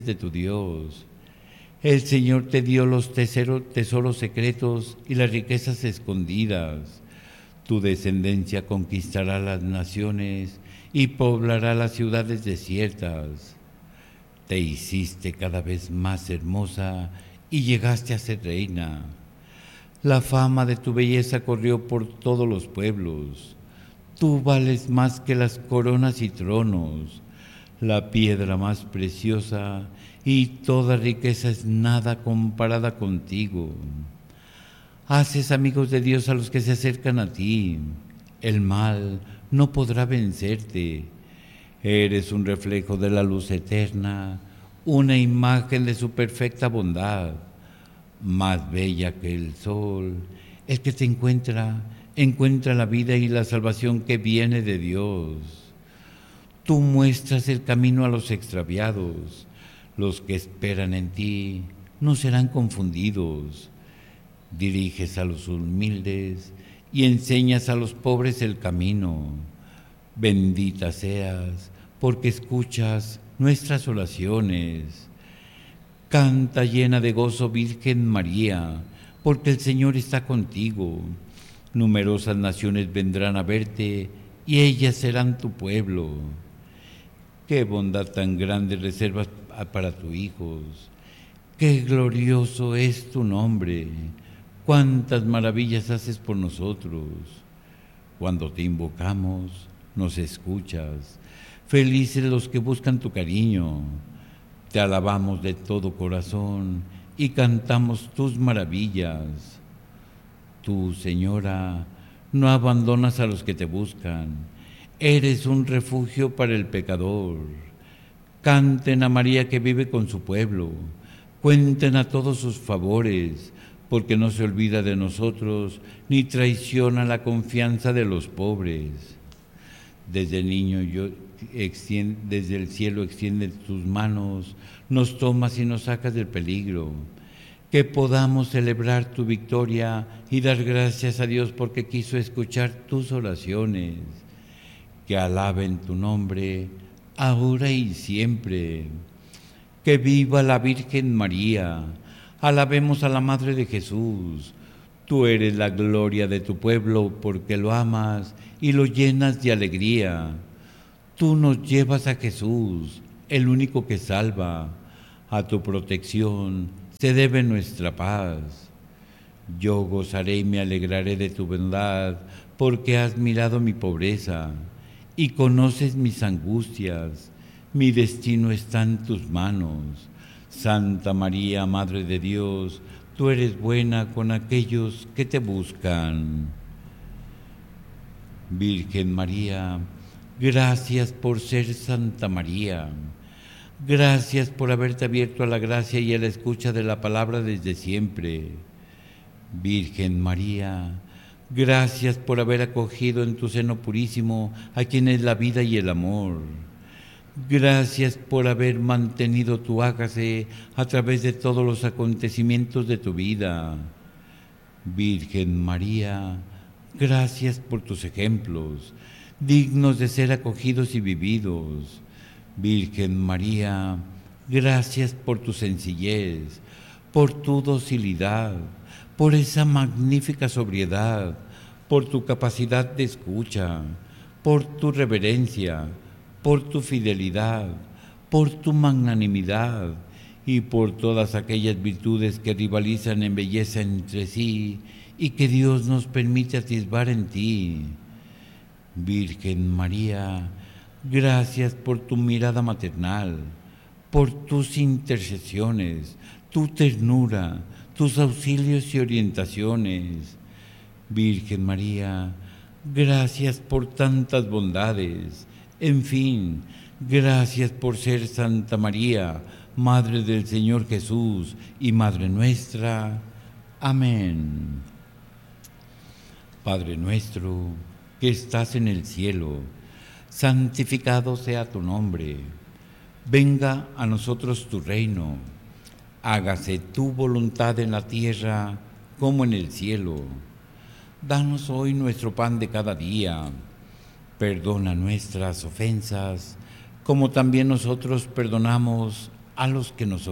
de tu Dios. El Señor te dio los tesoros secretos y las riquezas escondidas. Tu descendencia conquistará las naciones y poblará las ciudades desiertas. Te hiciste cada vez más hermosa y llegaste a ser reina. La fama de tu belleza corrió por todos los pueblos. Tú vales más que las coronas y tronos, la piedra más preciosa, y toda riqueza es nada comparada contigo. Haces amigos de Dios a los que se acercan a ti. El mal no podrá vencerte. Eres un reflejo de la luz eterna, una imagen de su perfecta bondad. Más bella que el sol, el que te encuentra la vida y la salvación que viene de Dios. Tú muestras el camino a los extraviados. Los que esperan en ti no serán confundidos. Diriges a los humildes y enseñas a los pobres el camino. Bendita seas, porque escuchas nuestras oraciones. Canta llena de gozo, Virgen María, porque el Señor está contigo. Numerosas naciones vendrán a verte y ellas serán tu pueblo. Qué bondad tan grande reservas para tus hijos. Qué glorioso es tu nombre. Cuántas maravillas haces por nosotros. Cuando te invocamos, nos escuchas. Felices los que buscan tu cariño. Te alabamos de todo corazón y cantamos tus maravillas. Tú, Señora, no abandonas a los que te buscan. Eres un refugio para el pecador. Canten a María que vive con su pueblo. Cuenten a todos sus favores, porque no se olvida de nosotros ni traiciona la confianza de los pobres. Desde niño desde el cielo extiendes tus manos, nos tomas y nos sacas del peligro. Que podamos celebrar tu victoria y dar gracias a Dios porque quiso escuchar tus oraciones. Que alaben tu nombre, ahora y siempre. Que viva la Virgen María. Alabemos a la Madre de Jesús. Tú eres la gloria de tu pueblo porque lo amas y lo llenas de alegría. Tú nos llevas a Jesús, el único que salva. A tu protección se debe nuestra paz. Yo gozaré y me alegraré de tu bondad, porque has mirado mi pobreza y conoces mis angustias. Mi destino está en tus manos. Santa María, Madre de Dios, tú eres buena con aquellos que te buscan. Virgen María, gracias por ser Santa María. Gracias por haberte abierto a la gracia y a la escucha de la palabra desde siempre. Virgen María, gracias por haber acogido en tu seno purísimo a quien es la vida y el amor. Gracias por haber mantenido tu hágase a través de todos los acontecimientos de tu vida. Virgen María, gracias por tus ejemplos, dignos de ser acogidos y vividos. Virgen María, gracias por tu sencillez, por tu docilidad, por esa magnífica sobriedad, por tu capacidad de escucha, por tu reverencia, por tu fidelidad, por tu magnanimidad y por todas aquellas virtudes que rivalizan en belleza entre sí y que Dios nos permite atisbar en ti. Virgen María, gracias por tu mirada maternal, por tus intercesiones, tu ternura, tus auxilios y orientaciones. Virgen María, gracias por tantas bondades. En fin, gracias por ser Santa María, Madre del Señor Jesús y Madre nuestra. Amén. Padre nuestro, que estás en el cielo, santificado sea tu nombre. Venga a nosotros tu reino. Hágase tu voluntad en la tierra como en el cielo. Danos hoy nuestro pan de cada día. Perdona nuestras ofensas, como también nosotros perdonamos a los que nos